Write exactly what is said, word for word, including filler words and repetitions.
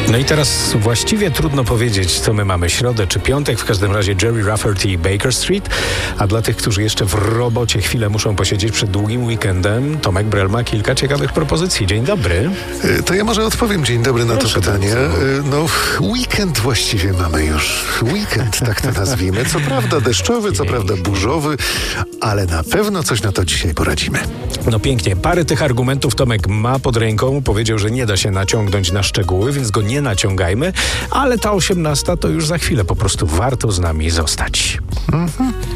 No i teraz właściwie trudno powiedzieć, co my mamy, środę czy piątek, w każdym razie Jerry Rafferty i Baker Street, a dla tych, którzy jeszcze w robocie chwilę muszą posiedzieć przed długim weekendem, Tomek Brel ma kilka ciekawych propozycji. Dzień dobry. To ja może odpowiem dzień dobry na Proszę to pytanie. bardzo. No, weekend właściwie mamy już. Weekend, tak to nazwijmy. Co prawda deszczowy, co prawda burzowy, ale na pewno coś na to dzisiaj poradzimy. No pięknie, parę tych argumentów Tomek ma pod ręką, powiedział, że nie da się naciągnąć na szczegóły, więc go nie naciągajmy, ale ta osiemnasta to już za chwilę, po prostu warto z nami zostać. Mhm.